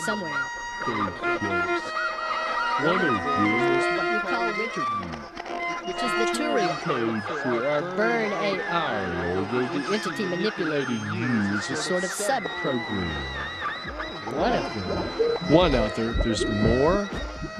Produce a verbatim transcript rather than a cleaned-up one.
somewhere. Very close. One of them is what we call winter Which is the Turing code for our Burn A I, although the entity manipulating you is a sort of sub-program. One of them. One other. There's more.